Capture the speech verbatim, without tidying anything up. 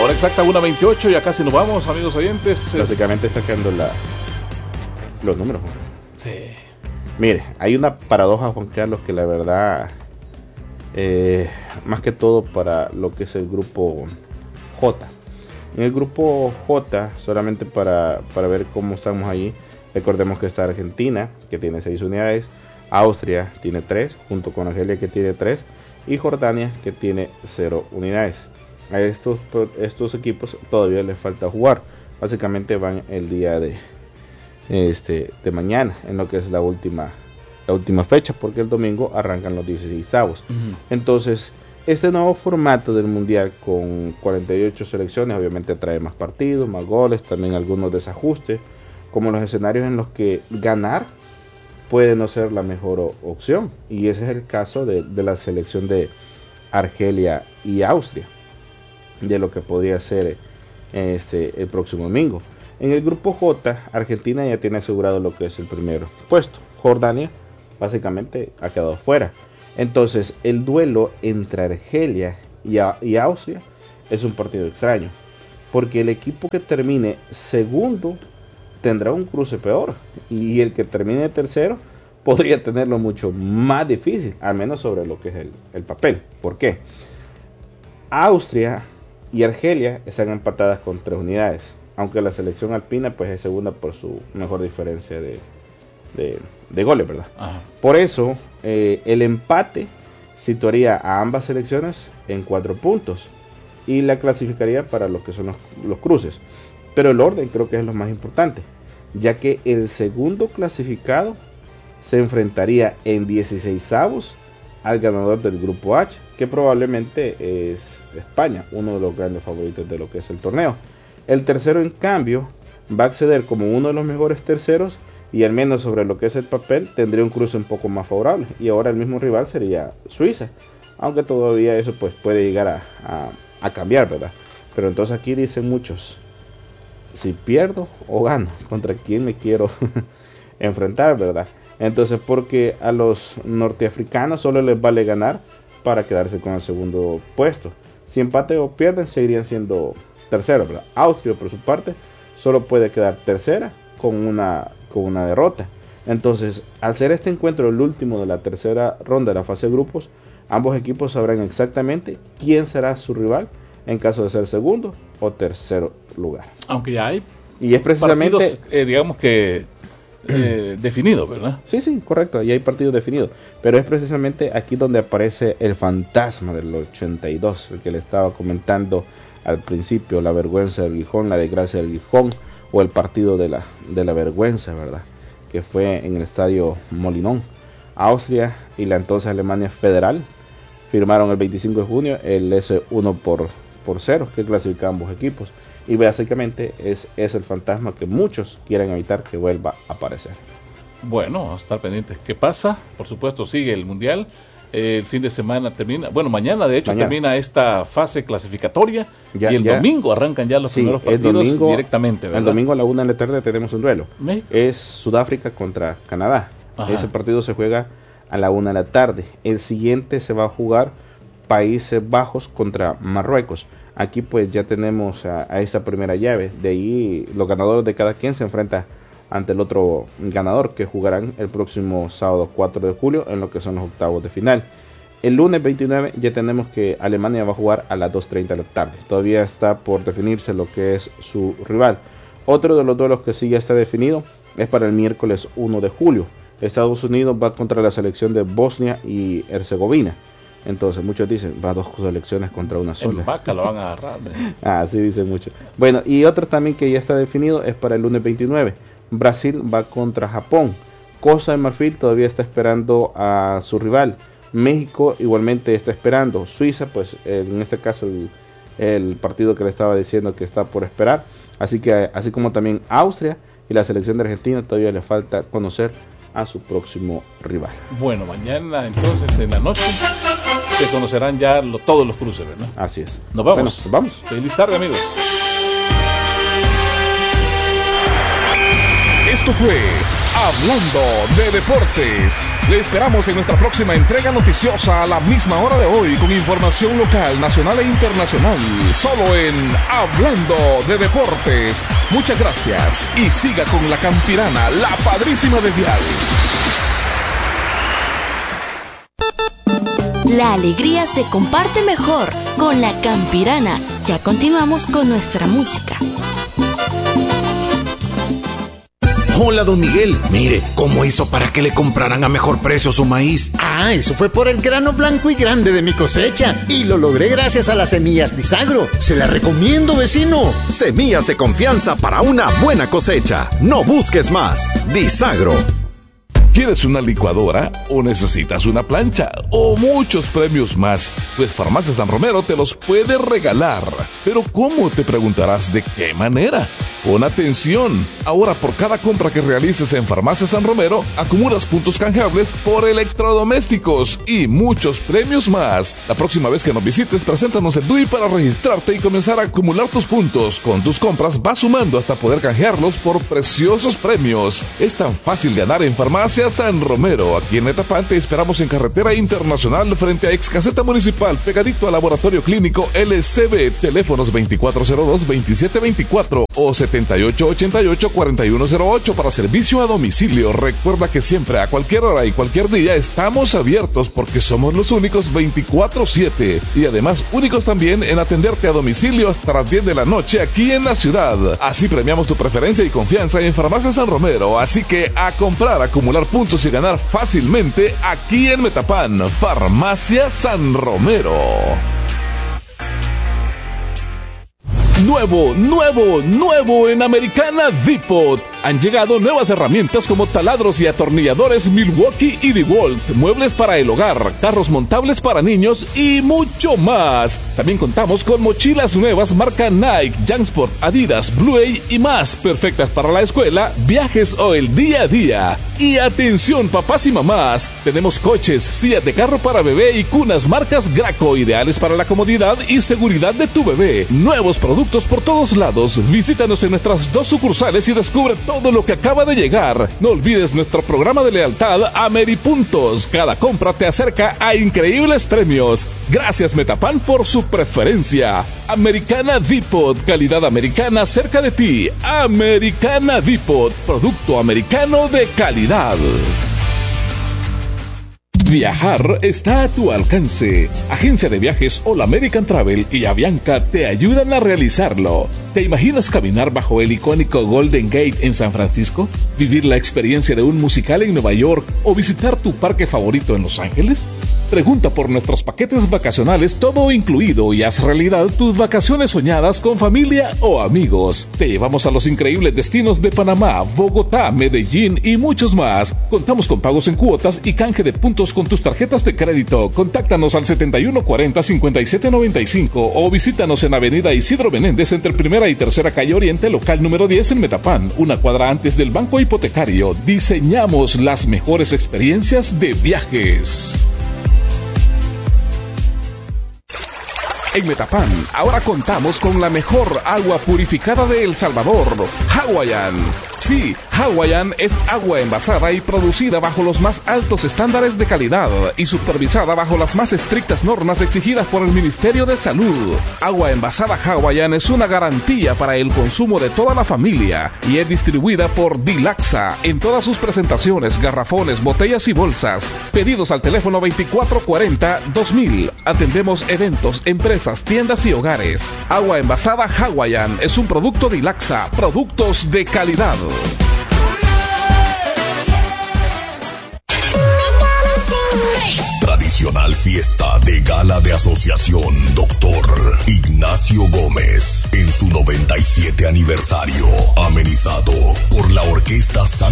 hora exacta, una veintiocho, ya casi nos vamos, amigos oyentes. Básicamente es... está quedando la, los números. Sí. Mire, hay una paradoja, Juan Carlos, que la verdad, eh, más que todo para lo que es el grupo J. En el grupo J, solamente para, para ver cómo estamos ahí, recordemos que está Argentina, que tiene seis unidades, Austria tiene tres, junto con Argelia, que tiene tres, y Jordania, que tiene cero unidades. A estos, estos equipos todavía les falta jugar. Básicamente van el día de, este, de mañana, en lo que es la última, la última fecha, porque el domingo arrancan los dieciseisavos. Uh-huh. Entonces, este nuevo formato del Mundial con cuarenta y ocho selecciones obviamente trae más partidos, más goles, también algunos desajustes, como los escenarios en los que ganar puede no ser la mejor o- opción. Y ese es el caso de, de la selección de Argelia y Austria, de lo que podría ser este, el próximo domingo. En el grupo J, Argentina ya tiene asegurado lo que es el primer puesto. Jordania básicamente ha quedado fuera. Entonces el duelo entre Argelia y, a- y Austria es un partido extraño, porque el equipo que termine segundo tendrá un cruce peor, y el que termine tercero podría tenerlo mucho más difícil, al menos sobre lo que es el, el papel. ¿Por qué? Austria y Argelia están empatadas con tres unidades, aunque la selección alpina pues es segunda por su mejor diferencia de, de, de goles, ¿verdad? Ajá. Por eso eh, el empate situaría a ambas selecciones en cuatro puntos y la clasificaría para lo que son los, los cruces. Pero el orden creo que es lo más importante, ya que el segundo clasificado se enfrentaría en dieciseisavos al ganador del grupo H, que probablemente es España, uno de los grandes favoritos de lo que es el torneo. El tercero, en cambio, va a acceder como uno de los mejores terceros, y al menos sobre lo que es el papel tendría un cruce un poco más favorable, y ahora el mismo rival sería Suiza, aunque todavía eso pues puede llegar a, a, a cambiar, ¿verdad? Pero entonces aquí dicen muchos, si pierdo o gano, ¿contra quién me quiero enfrentar, verdad? Entonces, porque a los norteafricanos solo les vale ganar para quedarse con el segundo puesto. Si empate o pierden, seguirían siendo terceros, ¿verdad? Austria, por su parte, solo puede quedar tercera con una, con una derrota. Entonces, al ser este encuentro el último de la tercera ronda de la fase de grupos, ambos equipos sabrán exactamente quién será su rival en caso de ser segundo o tercer lugar. Aunque ya hay y es precisamente partidos, eh, digamos que eh, definidos, ¿verdad? Sí, sí, correcto, ya hay partidos definidos, pero es precisamente aquí donde aparece el fantasma del ochenta y dos, el que le estaba comentando al principio, la vergüenza del Gijón, la desgracia del Gijón, o el partido de la, de la vergüenza, ¿verdad? Que fue en el estadio Molinón. Austria y la entonces Alemania Federal firmaron el veinticinco de junio el S uno por por cero que clasifica a ambos equipos, y básicamente es, es el fantasma que muchos quieren evitar que vuelva a aparecer. Bueno, vamos a estar pendientes qué pasa. Por supuesto sigue el Mundial, eh, el fin de semana termina, bueno, mañana de hecho mañana. termina esta fase clasificatoria, ya, y el ya. domingo arrancan ya los sí, primeros partidos domingo, directamente, ¿verdad? El domingo a la una de la tarde tenemos un duelo, ¿México? Es Sudáfrica contra Canadá. Ajá. Ese partido se juega a la una de la tarde. El siguiente se va a jugar Países Bajos contra Marruecos. Aquí pues ya tenemos a, a esta primera llave. De ahí los ganadores de cada quien se enfrentan ante el otro ganador, que jugarán el próximo sábado cuatro de julio en lo que son los octavos de final. El lunes veintinueve ya tenemos que Alemania va a jugar a las dos treinta de la tarde. Todavía está por definirse lo que es su rival. Otro de los duelos que sí ya está definido es para el miércoles uno de julio. Estados Unidos va contra la selección de Bosnia y Herzegovina. Entonces muchos dicen, va dos selecciones contra una sola. En vaca lo van a agarrar. ¿eh? Ah, sí, dicen muchos. Bueno, y otro también que ya está definido es para el lunes veintinueve. Brasil va contra Japón. Costa de Marfil todavía está esperando a su rival. México igualmente está esperando. Suiza, pues en este caso el, el partido que le estaba diciendo que está por esperar. Así que así como también Austria y la selección de Argentina todavía le falta conocer a su próximo rival. Bueno, mañana entonces en la noche se conocerán ya lo, todos los cruces, ¿verdad? Así es. Nos vamos. Bueno, nos vamos. Feliz tarde, amigos. Esto fue Hablando de Deportes. Le esperamos en nuestra próxima entrega noticiosa a la misma hora de hoy con información local, nacional e internacional. Solo en Hablando de Deportes. Muchas gracias y siga con la Campirana, la padrísima de Vial. La alegría se comparte mejor con la Campirana. Ya continuamos con nuestra música. Hola, don Miguel. Mire, ¿cómo hizo para que le compraran a mejor precio su maíz? Ah, eso fue por el grano blanco y grande de mi cosecha. Y lo logré gracias a las semillas Disagro. Se las recomiendo, vecino. Semillas de confianza para una buena cosecha. No busques más. Disagro. ¿Quieres una licuadora o necesitas una plancha o muchos premios más? Pues Farmacia San Romero te los puede regalar. Pero ¿cómo? Te preguntarás, ¿de qué manera? Pon atención. Ahora por cada compra que realices en Farmacia San Romero, acumulas puntos canjeables por electrodomésticos y muchos premios más. La próxima vez que nos visites, preséntanos el D U I para registrarte y comenzar a acumular tus puntos. Con tus compras vas sumando hasta poder canjearlos por preciosos premios. Es tan fácil ganar en Farmacia San Romero. Aquí en Metapán te esperamos en Carretera Internacional frente a Ex Caseta Municipal, pegadito al Laboratorio Clínico L C B. Teléfonos veinticuatro cero dos, veintisiete veinticuatro o setenta y ocho ochenta y ocho, cuarenta y uno cero ocho para servicio a domicilio. Recuerda que siempre, a cualquier hora y cualquier día, estamos abiertos porque somos los únicos veinticuatro siete y además únicos también en atenderte a domicilio hasta las diez de la noche aquí en la ciudad. Así premiamos tu preferencia y confianza en Farmacia San Romero. Así que a comprar, acumular puntos y ganar fácilmente aquí en Metapán. Farmacia San Romero. Nuevo, nuevo, nuevo en Americana Depot. Han llegado nuevas herramientas como taladros y atornilladores Milwaukee y DeWalt, muebles para el hogar, carros montables para niños y mucho más. También contamos con mochilas nuevas marca Nike, Jansport, Adidas, Blue Age y más, perfectas para la escuela, viajes o el día a día. Y atención papás y mamás, tenemos coches, sillas de carro para bebé y cunas marcas Graco, ideales para la comodidad y seguridad de tu bebé. Nuevos productos por todos lados. Visítanos en nuestras dos sucursales y descubre todo lo que acaba de llegar. No olvides nuestro programa de lealtad Ameripuntos. Cada compra te acerca a increíbles premios. Gracias Metapán por su preferencia. Americana Depot, calidad americana cerca de ti. Americana Depot, producto americano de calidad. Viajar está a tu alcance. Agencia de Viajes All American Travel y Avianca te ayudan a realizarlo. ¿Te imaginas caminar bajo el icónico Golden Gate en San Francisco? ¿Vivir la experiencia de un musical en Nueva York o visitar tu parque favorito en Los Ángeles? Pregunta por nuestros paquetes vacacionales todo incluido y haz realidad tus vacaciones soñadas con familia o amigos. Te llevamos a los increíbles destinos de Panamá, Bogotá, Medellín y muchos más. Contamos con pagos en cuotas y canje de puntos con tus tarjetas de crédito. Contáctanos al setenta y uno cuarenta, cincuenta y siete noventa y cinco o visítanos en Avenida Isidro Menéndez entre Primera y Tercera Calle Oriente, local número diez en Metapán, una cuadra antes del Banco Hipotecario. Diseñamos las mejores experiencias de viajes. En Metapán, ahora contamos con la mejor agua purificada de El Salvador, Hawaiian. Sí, Hawaiian es agua envasada y producida bajo los más altos estándares de calidad y supervisada bajo las más estrictas normas exigidas por el Ministerio de Salud. Agua envasada Hawaiian es una garantía para el consumo de toda la familia y es distribuida por Dilaxa en todas sus presentaciones, garrafones, botellas y bolsas. Pedidos al teléfono veinticuatro cuarenta, dos mil. Atendemos eventos, empresas, tiendas y hogares. Agua envasada Hawaiian es un producto Dilaxa, productos de calidad. Tradicional fiesta de gala de asociación Doctor Ignacio Gómez en su noventa y siete aniversario, amenizado por la Orquesta San